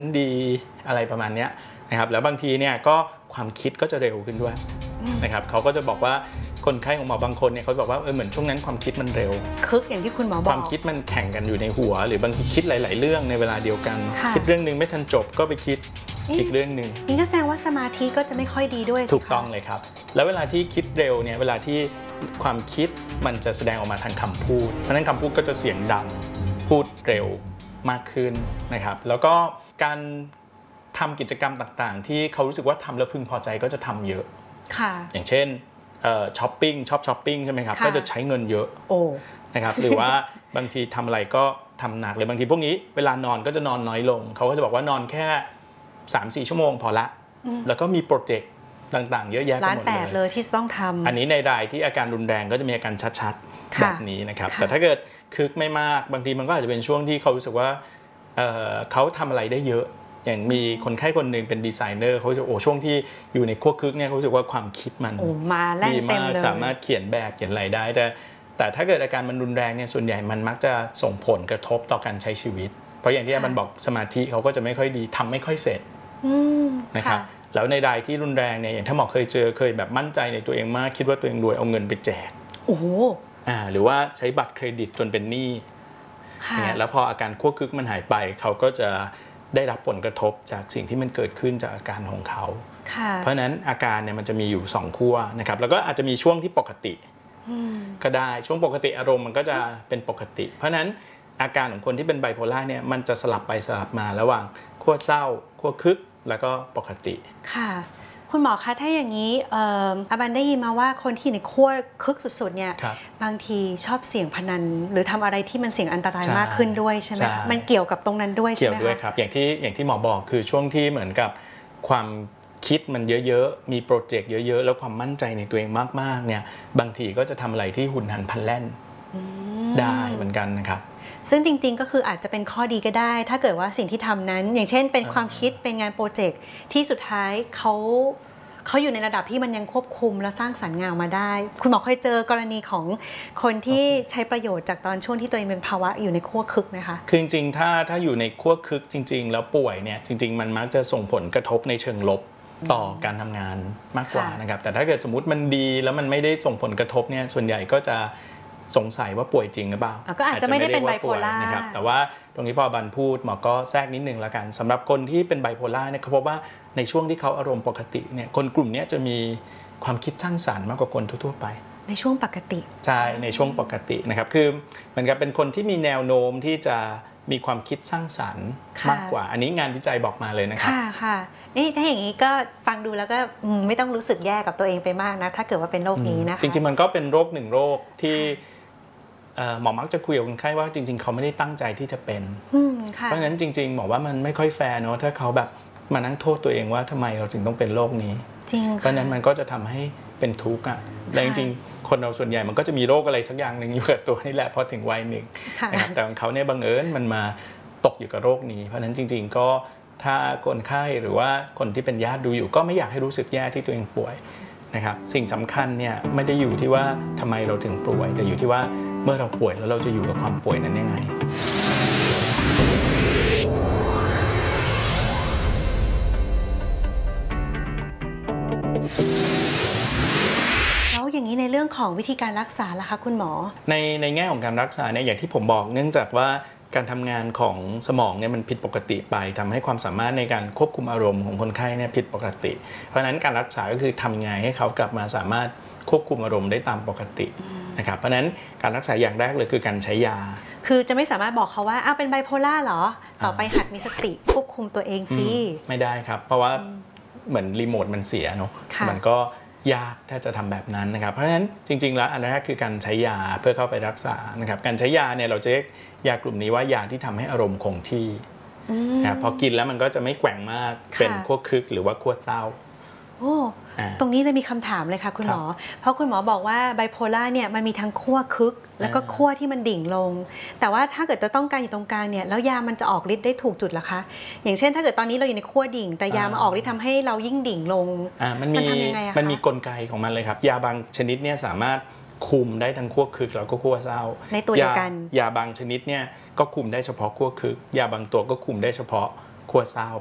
ดีอะไรประมาณนี้นะครับแล้วบางทีเนี่ยก็ความคิดก็จะเร็วขึ้นด้วยนะครับเขาก็จะบอกว่าคนไข้ของหมอบางคนเนี่ยเขาบอกว่าเหมือนช่วงนั้นความคิดมันเร็วคึกอย่างที่คุณหมอบอกความคิดมันแข่งกันอยู่ในหัวหรือบางทีคิดหลายๆเรื่องในเวลาเดียวกันคิดเรื่องนึงไม่ทันจบก็ไปคิดอีกเรื่องนึงนี่ก็แสดงว่าสมาธิก็จะไม่ค่อยดีด้วยถูกต้องเลยครับแล้วเวลาที่คิดเร็วเนี่ยเวลาที่ความคิดมันจะแสดงออกมาทางคำพูดเพราะนั้นคำพูดก็จะเสียงดังพูดเร็วมากขึ้นนะครับแล้วก็การทำกิจกรรมต่างๆที่เขารู้สึกว่าทำแล้วพึงพอใจก็จะทำเยอะอย่างเช่นช้อปปิ้งชอบช้อปปิ้งใช่ไหมครับก็จะใช้เงินเยอะนะครับหรือว่าบางทีทำอะไรก็ทำหนักเลยบางทีพวกนี้เวลานอนก็จะนอนน้อยลงเขาก็จะบอกว่านอนแค่ 3-4 ชั่วโมงพอละแล้วก็มีโปรเจกต์ต่างๆเยอะแยะไปหมดเลยที่ต้องทำอันนี้ในรายที่อาการรุนแรงก็จะมีอาการชัดๆแบบนี้นะครับแต่ถ้าเกิดคึกไม่มากบางทีมันก็อาจจะเป็นช่วงที่เขารู้สึกว่าเขาทำอะไรได้เยอะอย่างมีคนไข้คนหนึ่งเป็นดีไซเนอร์เขาจะช่วงที่อยู่ในขั้วคึกเนี่ยเขารู้สึกว่าความคิดมันดีมากสามารถเขียนแบบเขียนอะไรได้แต่ถ้าเกิดอาการมันรุนแรงเนี่ยส่วนใหญ่มันมักจะส่งผลกระทบต่อการใช้ชีวิตเพราะอย่างที่มันบอกสมาธิเขาก็จะไม่ค่อยดีทำไม่ค่อยเสร็จนะครับแล้วในรายที่รุนแรงเนี่ยอย่างถ้าหมอเคยแบบมั่นใจในตัวเองมากคิดว่าตัวเองรวยเอาเงินไปแจกหรือว่าใช้บัตรเครดิตจนเป็นหนี้เนี่ยแล้วพออาการขั้วคึกมันหายไปเขาก็จะได้รับผลกระทบจากสิ่งที่มันเกิดขึ้นจากอาการของเขาเพราะฉะนั้นอาการเนี่ยมันจะมีอยู่2ขั้วนะครับแล้วก็อาจจะมีช่วงที่ปกติก็ได้ช่วงปกติอารมณ์มันก็จะเป็นปกติเพราะฉะนั้นอาการของคนที่เป็นไบโพล่าเนี่ยมันจะสลับไปสลับมาระหว่างขั้วเศร้าขั้วคึกแล้วก็ปกติค่ะคุณหมอคะถ้าอย่างนี้อาบันได้ยินมาว่าคนที่ในขั้วคึกสุดๆเนี่ยบางทีชอบเสี่ยงพนันหรือทำอะไรที่มันเสี่ยงอันตรายมากขึ้นด้วยใช่ไหมมันเกี่ยวกับตรงนั้นด้วยใช่ไหมคะเกี่ยวด้วยครับอย่างที่หมอบอกคือช่วงที่เหมือนกับความคิดมันเยอะๆมีโปรเจกต์เยอะๆแล้วความมั่นใจในตัวเองมากๆเนี่ยบางทีก็จะทำอะไรที่หุนหันพลันแล่นได้เหมือนกันนะครับซึ่งจริงๆก็คืออาจจะเป็นข้อดีก็ได้ถ้าเกิดว่าสิ่งที่ทำนั้นอย่างเช่นเป็นความคิดเป็นงานโปรเจกต์ที่สุดท้ายเขาอยู่ในระดับที่มันยังควบคุมและสร้างสรรค์งานมาได้คุณหมอเคยเจอกรณีของคนที่ใช้ประโยชน์จากตอนช่วงที่ตัวเองเป็นภาวะอยู่ในขั้วคึกไหมคะคือจริงๆถ้าอยู่ในขั้วคึกจริงๆแล้วป่วยเนี่ยจริงๆมันมักจะส่งผลกระทบในเชิงลบต่อการทำงานมากกว่านะครับแต่ถ้าเกิดสมมติมันดีแล้วมันไม่ได้ส่งผลกระทบเนี่ยส่วนใหญ่ก็จะสงสัยว่าป่วยจริงหรือเปล่าก็อาจจะไม่ได้เป็นไบโพล่านะครับแต่ว่าตรงนี้พอบันพูดหมอก็แทรกนิดนึงแล้วกันสำหรับคนที่เป็นไบโพล่าเนี่ยเขาพบว่าในช่วงที่เขาอารมณ์ปกติเนี่ยคนกลุ่มนี้จะมีความคิดสร้างสรรค์มากกว่าคนทั่วไปในช่วงปกติใช่ในช่วงปกตินะครับคือเหมือนกับเป็นคนที่มีแนวโน้มที่จะมีความคิดสร้างสรรค์มากกว่าอันนี้งานวิจัยบอกมาเลยนะครับค่ะนี่ถ้าอย่างนี้ก็ฟังดูแล้วก็ไม่ต้องรู้สึกแย่กับตัวเองไปมากนะถ้าเกิดว่าเป็นโรคนี้นะคะจริงๆมันก็เป็นโรคหนึ่งโรคที่หมอมักจะคุยกับคนไข้ว่าจริงๆเขาไม่ได้ตั้งใจที่จะเป็นเพราะฉะนั้นจริงๆบอกว่ามันไม่ค่อยแฟร์เนาะถ้าเขาแบบมานั่งโทษตัวเองว่าทำไมเราถึงต้องเป็นโรคนี้จริงเพราะฉะนั้นมันก็จะทำให้เป็นทุกข์อ่ะแต่จริงๆคนเราส่วนใหญ่มันก็จะมีโรคอะไรสักอย่างหนึ่งอยู่กับตัวนี่แหละพอถึงวัยหนึ่งนะครับแต่ของเขาเนี่ยบังเอิญมันมาตกอยู่กับโรคนี้เพราะฉะนั้นจริงๆก็ถ้าคนไข้หรือว่าคนที่เป็นญาติดูอยู่ก็ไม่อยากให้รู้สึกแย่ที่ตัวเองป่วยนะครับสิ่งสำคัญเนี่ยไม่ได้อยู่ที่ว่าทำไมเราถึงป่วยแต่อยู่ที่ว่าเมื่อเราป่วยแล้วเราจะอยู่กับความป่วยนั้นยังไงแล้วอย่างนี้ในเรื่องของวิธีการรักษาล่ะคะคุณหมอในแง่ของการรักษาเนี่ยอย่างที่ผมบอกเนื่องจากว่าการทำงานของสมองเนี่ยมันผิดปกติไปทำให้ความสามารถในการควบคุมอารมณ์ของคนไข้เนี่ยผิดปกติเพราะฉะนั้นการรักษาก็คือทำยังไงให้เขากลับมาสามารถควบคุมอารมณ์ได้ตามปกตินะครับเพราะฉะนั้นการรักษาอย่างแรกเลยคือการใช้ยาคือจะไม่สามารถบอกเขาว่าเป็นไบโพล่าเหรอต่อไปหัดมีสติควบคุมตัวเองสิไม่ได้ครับเพราะว่าเหมือนรีโมทมันเสียเนาะมันก็ยากถ้าจะทำแบบนั้นนะครับเพราะฉะนั้นจริงๆแล้วอันแรกคือการใช้ยาเพื่อเข้าไปรักษานะครับการใช้ยาเนี่ยเราจะเรียกยากลุ่มนี้ว่ายาที่ทำให้อารมณ์คงที่นะพอกินแล้วมันก็จะไม่แกว่งมากเป็นขั้วคึกหรือว่าขั้วเศร้าตรงนี้เลยมีคำถามเลยค่ะคุณหมอเพราะคุณหมอบอกว่าไบโพล่าเนี่ยมันมีทั้งขั้วคึกแล้วก็ขั้วที่มันดิ่งลงแต่ว่าถ้าเกิดจะต้องการอยู่ตรงกลางเนี่ยแล้วยามันจะออกฤทธิ์ได้ถูกจุดหรอคะอย่างเช่นถ้าเกิดตอนนี้เราอยู่ในขั้วดิ่งแต่ยามาออกฤทธิ์ทำให้เรายิ่งดิ่งลงมันทำยังไงคะมันมีกลไกของมันเลยครับยาบางชนิดเนี่ยสามารถคุมได้ทั้งขั้วคึกแล้วก็ขั้วเศร้าในตัวเดียวกันยาบางชนิดเนี่ยก็คุมได้เฉพาะขั้วคึกยาบางตัวก็คุมได้เฉพาะครัวซาว